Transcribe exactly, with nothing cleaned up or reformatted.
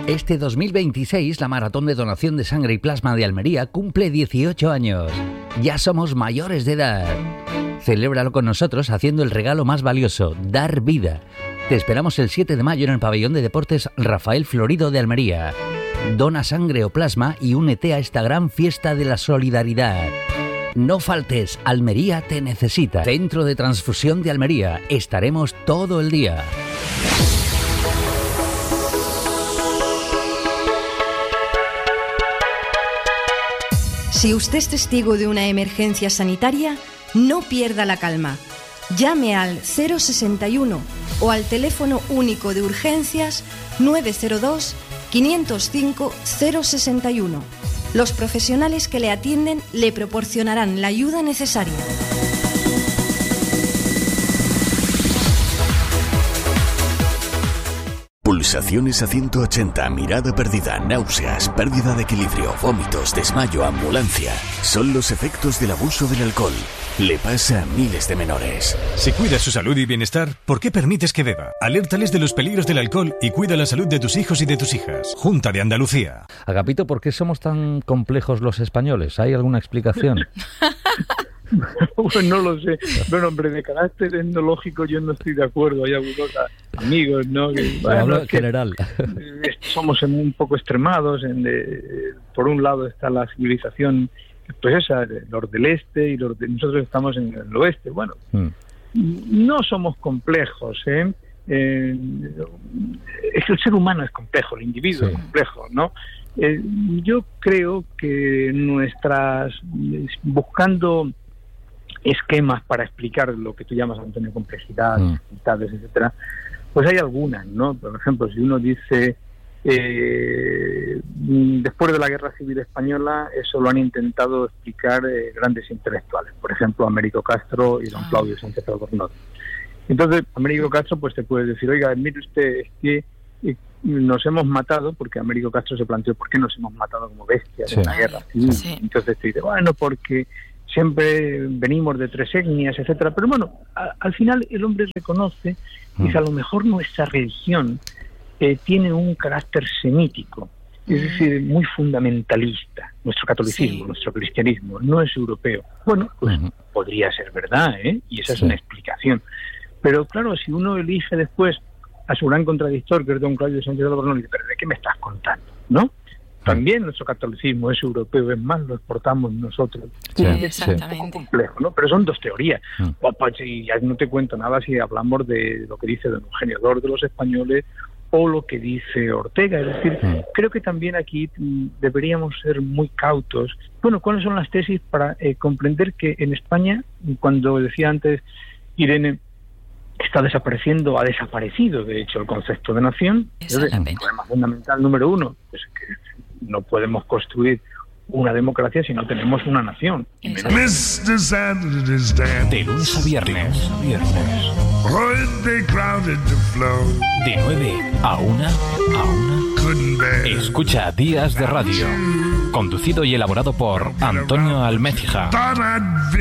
Este dos mil veintiséis, la Maratón de Donación de Sangre y Plasma de Almería cumple dieciocho años. Ya somos mayores de edad. Celébralo con nosotros haciendo el regalo más valioso, dar vida. Te esperamos el siete de mayo en el Pabellón de Deportes Rafael Florido de Almería. Dona sangre o plasma y únete a esta gran fiesta de la solidaridad. No faltes, Almería te necesita. Centro de Transfusión de Almería. Estaremos todo el día. Si usted es testigo de una emergencia sanitaria, no pierda la calma. Llame al cero sesenta y uno o al teléfono único de urgencias nueve cero dos, quinientos cinco, cero sesenta y uno. Los profesionales que le atienden le proporcionarán la ayuda necesaria. Pulsaciones a ciento ochenta, mirada perdida, náuseas, pérdida de equilibrio, vómitos, desmayo, ambulancia. Son los efectos del abuso del alcohol. Le pasa a miles de menores. Si cuidas su salud y bienestar, ¿por qué permites que beba? Alértales de los peligros del alcohol y cuida la salud de tus hijos y de tus hijas. Junta de Andalucía. Agapito, ¿por qué somos tan complejos los españoles? ¿Hay alguna explicación? Pues no lo sé. Bueno, hombre, de carácter etnológico yo no estoy de acuerdo. Hay algunos amigos, ¿no? Que, bueno, hablo en es que, general. Somos un poco extremados. En de, por un lado está la civilización, pues esa, los del este, y los de, nosotros estamos en el oeste. Bueno, mm. no somos complejos, ¿eh? Eh, es que el ser humano es complejo, el individuo sí. es complejo, ¿no? Eh, yo creo que nuestras, buscando esquemas para explicar lo que tú llamas, Antonio, complejidad, mm. dificultades, etcétera, pues hay algunas, ¿no? Por ejemplo, si uno dice eh, después de la Guerra Civil Española, eso lo han intentado explicar eh, grandes intelectuales, por ejemplo, Américo Castro y don ah. Claudio Sánchez Albornoz. Entonces, Américo Castro pues te puede decir, oiga, mire usted, es que eh, nos hemos matado, porque Américo Castro se planteó, ¿por qué nos hemos matado como bestias sí. en la Guerra Civil? Sí. Entonces te dice, bueno, porque siempre venimos de tres etnias, etcétera. Pero bueno, a, al final el hombre reconoce mm. que a lo mejor nuestra religión eh, tiene un carácter semítico, mm. es decir, muy fundamentalista. Nuestro catolicismo, sí. nuestro cristianismo, no es europeo. Bueno, pues mm. podría ser verdad, ¿eh? Y esa sí. es una explicación. Pero claro, si uno elige después a su gran contradictor, que es don Claudio Sánchez Albornoz, dice, ¿pero de qué me estás contando? ¿no? También nuestro catolicismo es europeo, es más, lo exportamos nosotros. Sí, es exactamente. un poco complejo, ¿no? Pero son dos teorías. Mm. Y ya no te cuento nada si hablamos de lo que dice don Eugenio Dor de los españoles o lo que dice Ortega. Es decir, mm. creo que también aquí deberíamos ser muy cautos. Bueno, ¿cuáles son las tesis para eh, comprender que en España, cuando decía antes Irene, está desapareciendo, ha desaparecido, de hecho, el concepto de nación? Entonces, el problema fundamental número uno, pues que no podemos construir una democracia si no tenemos una nación. De lunes a viernes. De nueve a una, a una. Escucha Días de Radio. Conducido y elaborado por Antonio Almécija.